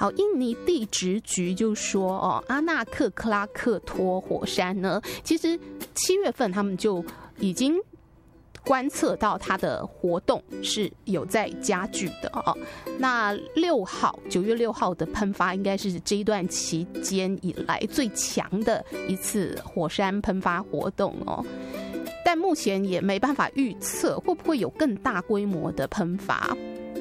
好，印尼地质局就说阿纳克克拉克托火山呢，其实7月份他们就已经观测到它的活动是有在加剧的哦。那9月6号的喷发应该是这一段期间以来最强的一次火山喷发活动哦。但目前也没办法预测会不会有更大规模的喷发。